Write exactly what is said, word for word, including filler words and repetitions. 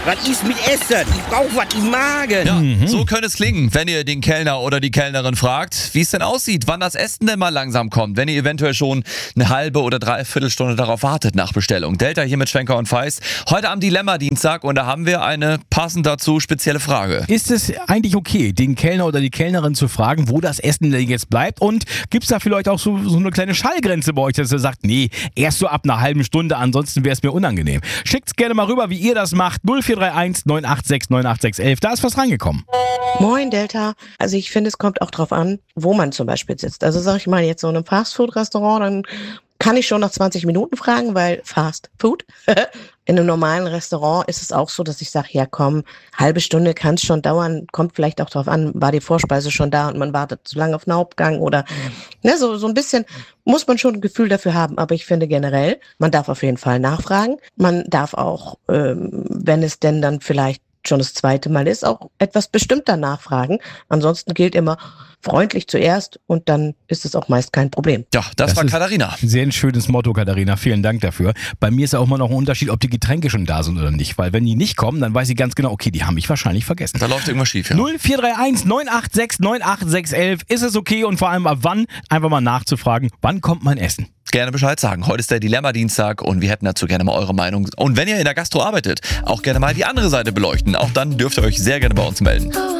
Was ist mit Essen? Ich brauche was im Magen. Ja, mhm. So könnte es klingen, wenn ihr den Kellner oder die Kellnerin fragt, wie es denn aussieht, wann das Essen denn mal langsam kommt, wenn ihr eventuell schon eine halbe oder dreiviertel Stunde darauf wartet nach Bestellung. Delta hier mit Schwenker und Feist. Heute am Dilemma-Dienstag und da haben wir eine passend dazu spezielle Frage. Ist es eigentlich okay, den Kellner oder die Kellnerin zu fragen, wo das Essen denn jetzt bleibt? Und gibt es da vielleicht auch so, so eine kleine Schallgrenze bei euch, dass ihr sagt, nee, erst so ab einer halben Stunde, ansonsten wäre es mir unangenehm. Schickt's gerne mal rüber, wie ihr das macht. null vier drei eins neun acht sechs neun acht sechs eins. Da ist was reingekommen. Moin Delta. Also ich finde, es kommt auch drauf an, wo man zum Beispiel sitzt. Also sag ich mal jetzt so in einem Fastfood-Restaurant, dann kann ich schon nach zwanzig Minuten fragen, weil Fast Food. In einem normalen Restaurant ist es auch so, dass ich sage, ja komm, halbe Stunde kann es schon dauern, kommt vielleicht auch drauf an, war die Vorspeise schon da und man wartet zu lange auf den Hauptgang oder ne, so, so ein bisschen muss man schon ein Gefühl dafür haben. Aber ich finde generell, man darf auf jeden Fall nachfragen. Man darf auch, ähm, wenn es denn dann vielleicht schon das zweite Mal ist, auch etwas bestimmter nachfragen. Ansonsten gilt immer freundlich zuerst und dann ist es auch meist kein Problem. Ja, das, das war Katharina. Sehr ein schönes Motto, Katharina. Vielen Dank dafür. Bei mir ist auch immer noch ein Unterschied, ob die Getränke schon da sind oder nicht. Weil wenn die nicht kommen, dann weiß ich ganz genau, okay, die haben mich wahrscheinlich vergessen. Da läuft irgendwas schief, ja. null vier drei eins neun acht sechs neun acht sechs eins. Ist es okay und vor allem ab wann? Einfach mal nachzufragen, wann kommt mein Essen? Gerne Bescheid sagen. Heute ist der Dilemma-Dienstag und wir hätten dazu gerne mal eure Meinung. Und wenn ihr in der Gastro arbeitet, auch gerne mal die andere Seite beleuchten. Auch dann dürft ihr euch sehr gerne bei uns melden.